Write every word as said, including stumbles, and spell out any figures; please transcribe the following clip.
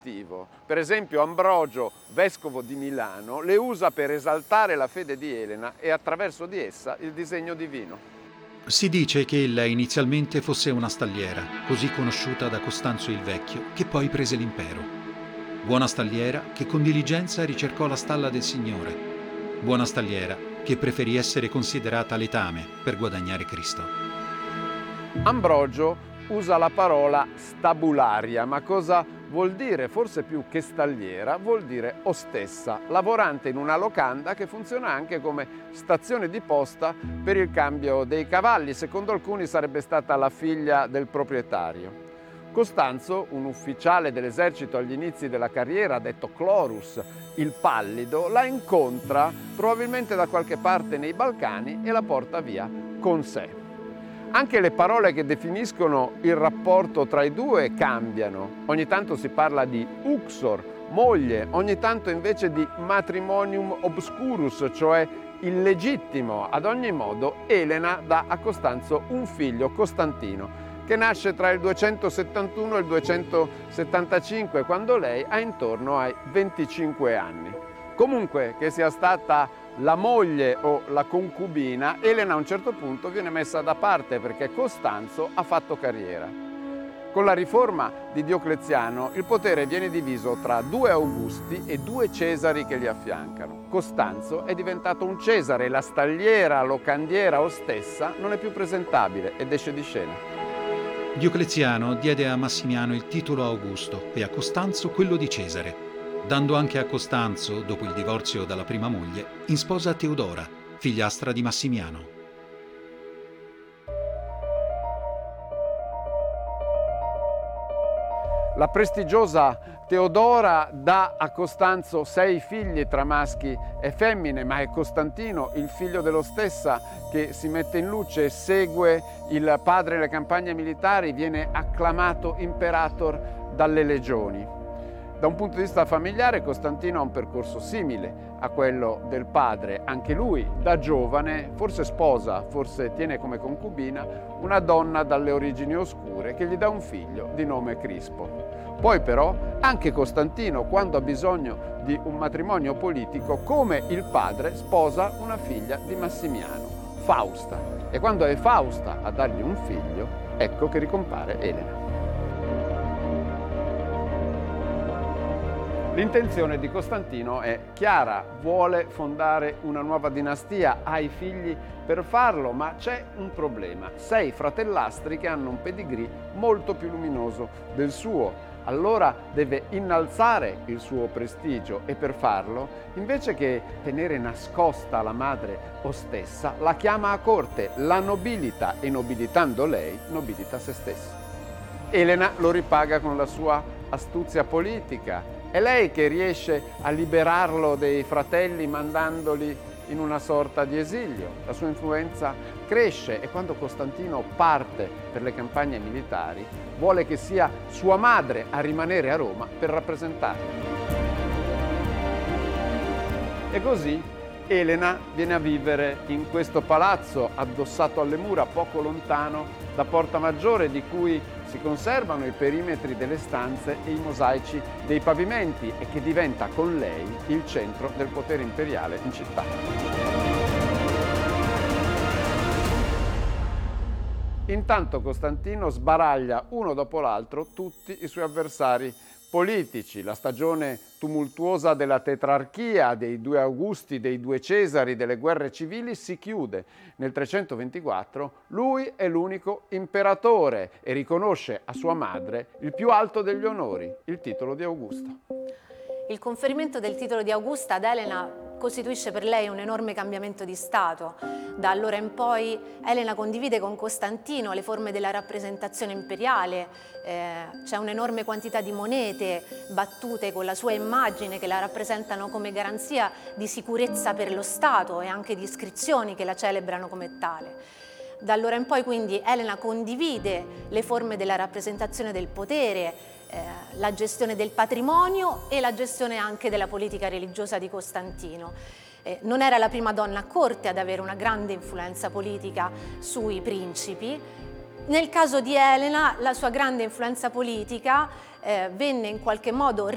Per esempio Ambrogio, vescovo di Milano, le usa per esaltare la fede di Elena e attraverso di essa il disegno divino. Si dice che ella inizialmente fosse una stalliera, così conosciuta da Costanzo il Vecchio, che poi prese l'impero. Buona stalliera che con diligenza ricercò la stalla del Signore. Buona stalliera che preferì essere considerata letame per guadagnare Cristo. Ambrogio usa la parola stabularia, ma cosa vuol dire? Forse più che stalliera, vuol dire ostessa, lavorante in una locanda che funziona anche come stazione di posta per il cambio dei cavalli. Secondo alcuni sarebbe stata la figlia del proprietario. Costanzo, un ufficiale dell'esercito agli inizi della carriera, detto Clorus, il pallido, la incontra probabilmente da qualche parte nei Balcani e la porta via con sé. Anche le parole che definiscono il rapporto tra i due cambiano. Ogni tanto si parla di uxor, moglie, ogni tanto invece di matrimonium obscurus, cioè illegittimo. Ad ogni modo, Elena dà a Costanzo un figlio, Costantino, che nasce tra il duecentosettantuno e il duecentosettantacinque, quando lei ha intorno ai venticinque anni. Comunque, che sia stata la moglie o la concubina, Elena a un certo punto viene messa da parte perché Costanzo ha fatto carriera. Con la riforma di Diocleziano il potere viene diviso tra due Augusti e due Cesari che li affiancano. Costanzo è diventato un Cesare e la stalliera, locandiera ostessa non è più presentabile ed esce di scena. Diocleziano diede a Massimiano il titolo Augusto e a Costanzo quello di Cesare, dando anche a Costanzo, dopo il divorzio dalla prima moglie, in sposa Teodora, figliastra di Massimiano. La prestigiosa Teodora dà a Costanzo sei figli tra maschi e femmine, ma è Costantino, il figlio dell'ostessa, che si mette in luce, segue il padre nelle campagne militari, viene acclamato imperator dalle legioni. Da un punto di vista familiare, Costantino ha un percorso simile a quello del padre. Anche lui, da giovane, forse sposa, forse tiene come concubina, una donna dalle origini oscure che gli dà un figlio di nome Crispo. Poi però, anche Costantino, quando ha bisogno di un matrimonio politico, come il padre, sposa una figlia di Massimiano, Fausta. E quando è Fausta a dargli un figlio, ecco che ricompare Elena. L'intenzione di Costantino è chiara, vuole fondare una nuova dinastia, ha i figli per farlo, ma c'è un problema: sei fratellastri che hanno un pedigree molto più luminoso del suo. Allora deve innalzare il suo prestigio e per farlo, invece che tenere nascosta la madre ostessa, la chiama a corte, la nobilita e nobilitando lei, nobilita se stessa. Elena lo ripaga con la sua astuzia politica. È lei che riesce a liberarlo dei fratelli mandandoli in una sorta di esilio. La sua influenza cresce e quando Costantino parte per le campagne militari vuole che sia sua madre a rimanere a Roma per rappresentarlo. E così Elena viene a vivere in questo palazzo addossato alle mura poco lontano da Porta Maggiore, di cui si conservano i perimetri delle stanze e i mosaici dei pavimenti e che diventa con lei il centro del potere imperiale in città. Intanto Costantino sbaraglia uno dopo l'altro tutti i suoi avversari politici. La stagione tumultuosa della tetrarchia, dei due Augusti, dei due Cesari, delle guerre civili si chiude. Nel trecentoventiquattro lui è l'unico imperatore e riconosce a sua madre il più alto degli onori, il titolo di Augusta. Il conferimento del titolo di Augusta ad Elena costituisce per lei un enorme cambiamento di stato. Da allora in poi Elena condivide con Costantino le forme della rappresentazione imperiale, eh, c'è un'enorme quantità di monete battute con la sua immagine che la rappresentano come garanzia di sicurezza per lo Stato e anche di iscrizioni che la celebrano come tale. Da allora in poi quindi Elena condivide le forme della rappresentazione del potere, eh, la gestione del patrimonio e la gestione anche della politica religiosa di Costantino. Eh, non era la prima donna a corte ad avere una grande influenza politica sui principi. Nel caso di Elena, la sua grande influenza politica eh, venne in qualche modo